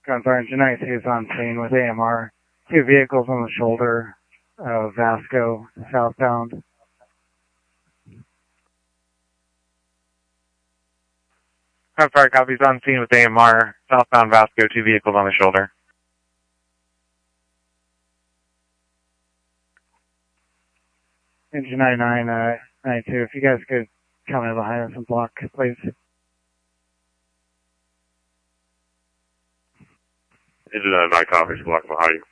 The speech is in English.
Gunfire Engine 92 is on scene with AMR. 2 vehicles on the shoulder of Vasco, southbound. Gunfire copies on scene with AMR, southbound Vasco, 2 vehicles on the shoulder. Engine 99, 92, if you guys could come in behind us and block, please. Engine 99 copies, block behind you.